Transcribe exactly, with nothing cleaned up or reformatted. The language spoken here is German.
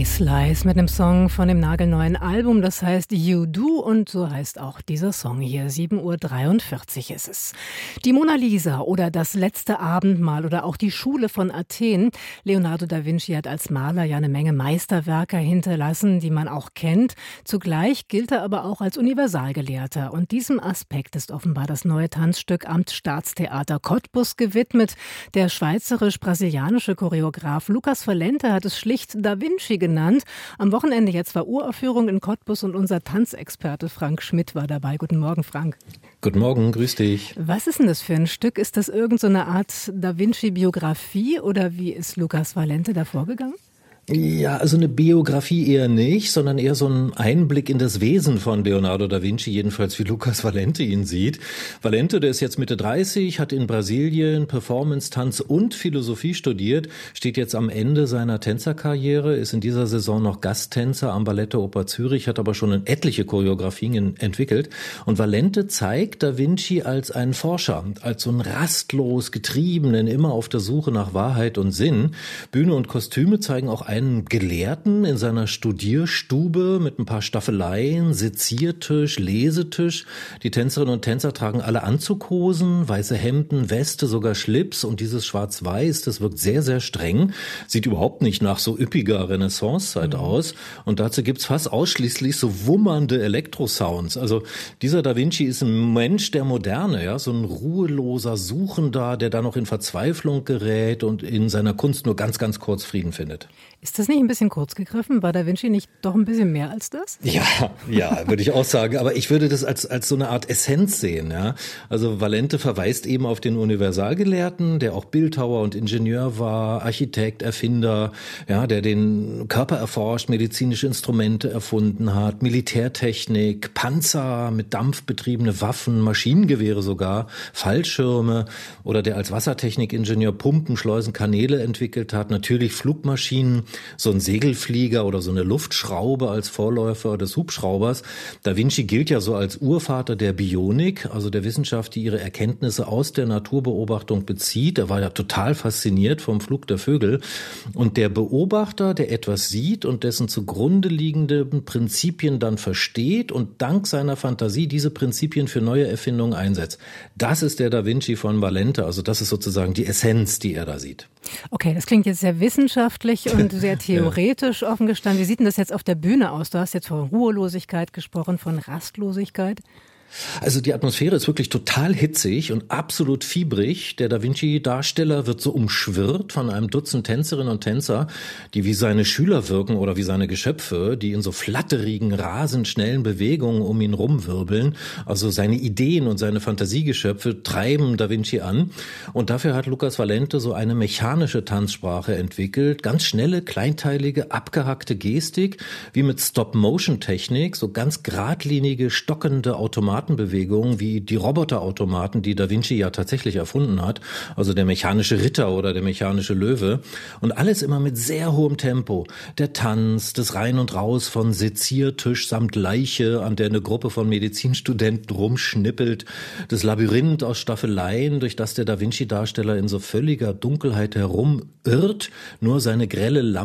Nice Lies mit einem Song von dem nagelneuen Album, das heißt You Do, und so heißt auch dieser Song hier. sieben Uhr dreiundvierzig ist es. Die Mona Lisa oder das letzte Abendmahl oder auch die Schule von Athen. Leonardo da Vinci hat als Maler ja eine Menge Meisterwerke hinterlassen, die man auch kennt. Zugleich gilt er aber auch als Universalgelehrter. Und diesem Aspekt ist offenbar das neue Tanzstück am Staatstheater Cottbus gewidmet. Der schweizerisch-brasilianische Choreograf Lucas Valente hat es schlicht Da Vinci genannt. Am Wochenende jetzt war Uraufführung in Cottbus und unser Tanzexperte Frank Schmidt war dabei. Guten Morgen, Frank. Guten Morgen, grüß dich. Was ist denn das für ein Stück? Ist das irgend so eine Art Da Vinci-Biografie oder wie ist Lucas Valente da vorgegangen? Ja, also eine Biografie eher nicht, sondern eher so ein Einblick in das Wesen von Leonardo da Vinci, jedenfalls wie Lucas Valente ihn sieht. Valente, der ist jetzt Mitte dreißig, hat in Brasilien Performance, Tanz und Philosophie studiert, steht jetzt am Ende seiner Tänzerkarriere, ist in dieser Saison noch Gasttänzer am Ballett der Oper Zürich, hat aber schon etliche Choreografien entwickelt. Und Valente zeigt da Vinci als einen Forscher, als so einen rastlos Getriebenen, immer auf der Suche nach Wahrheit und Sinn. Bühne und Kostüme zeigen auch einen Gelehrten in seiner Studierstube mit ein paar Staffeleien, Seziertisch, Lesetisch. Die Tänzerinnen und Tänzer tragen alle Anzughosen, weiße Hemden, Weste, sogar Schlips und dieses Schwarz-Weiß, das wirkt sehr, sehr streng. Sieht überhaupt nicht nach so üppiger Renaissancezeit mhm. aus. Und dazu gibt's fast ausschließlich so wummernde Elektrosounds. Also dieser Da Vinci ist ein Mensch der Moderne, ja, so ein ruheloser Suchender, der da noch in Verzweiflung gerät und in seiner Kunst nur ganz, ganz kurz Frieden findet. Ist das nicht ein bisschen kurz gegriffen? War Da Vinci nicht doch ein bisschen mehr als das? Ja, ja, würde ich auch sagen. Aber ich würde das als als so eine Art Essenz sehen. Ja, also Valente verweist eben auf den Universalgelehrten, der auch Bildhauer und Ingenieur war, Architekt, Erfinder, ja, der den Körper erforscht, medizinische Instrumente erfunden hat, Militärtechnik, Panzer mit Dampf betriebene Waffen, Maschinengewehre sogar, Fallschirme, oder der als Wassertechnikingenieur Pumpen, Schleusen, Kanäle entwickelt hat, natürlich Flugmaschinen, so ein Segelflieger oder so eine Luftschraube als Vorläufer des Hubschraubers. Da Vinci gilt ja so als Urvater der Bionik, also der Wissenschaft, die ihre Erkenntnisse aus der Naturbeobachtung bezieht. Er war ja total fasziniert vom Flug der Vögel. Und der Beobachter, der etwas sieht und dessen zugrunde liegenden Prinzipien dann versteht und dank seiner Fantasie diese Prinzipien für neue Erfindungen einsetzt. Das ist der Da Vinci von Valente. Also das ist sozusagen die Essenz, die er da sieht. Okay, das klingt jetzt sehr wissenschaftlich und sehr theoretisch ja. offen gestanden. Wie sieht denn das jetzt auf der Bühne aus? Du hast jetzt von Ruhelosigkeit gesprochen, von Rastlosigkeit. Also die Atmosphäre ist wirklich total hitzig und absolut fiebrig. Der Da Vinci-Darsteller wird so umschwirrt von einem Dutzend Tänzerinnen und Tänzer, die wie seine Schüler wirken oder wie seine Geschöpfe, die in so flatterigen, rasend schnellen Bewegungen um ihn rumwirbeln. Also seine Ideen und seine Fantasiegeschöpfe treiben Da Vinci an. Und dafür hat Lucas Valente so eine mechanische Tanzsprache entwickelt. Ganz schnelle, kleinteilige, abgehackte Gestik, wie mit Stop-Motion-Technik, so ganz geradlinige, stockende Automaten. Bewegungen wie die Roboterautomaten, die Da Vinci ja tatsächlich erfunden hat, also der mechanische Ritter oder der mechanische Löwe, und alles immer mit sehr hohem Tempo. Der Tanz, das Rein und Raus von Seziertisch samt Leiche, an der eine Gruppe von Medizinstudenten rumschnippelt, das Labyrinth aus Staffeleien, durch das der Da Vinci-Darsteller in so völliger Dunkelheit herumirrt, nur seine grelle Lampe